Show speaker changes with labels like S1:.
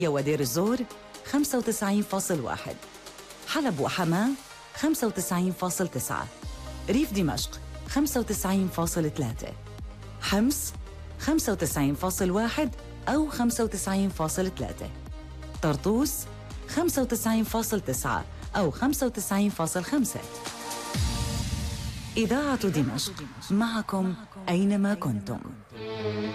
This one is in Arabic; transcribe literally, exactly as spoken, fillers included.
S1: ودير الزور خمسة وتسعين فاصلة واحد، حلب وحماة خمسة وتسعين فاصلة تسعة، ريف دمشق خمسة وتسعين فاصلة ثلاثة، حمص خمسة وتسعين فاصلة واحد أو خمسة وتسعين فاصلة ثلاثة، طرطوس خمسة وتسعين فاصلة تسعة أو خمسة وتسعين فاصلة خمسة. إذاعة دمشق معكم أينما كنتم.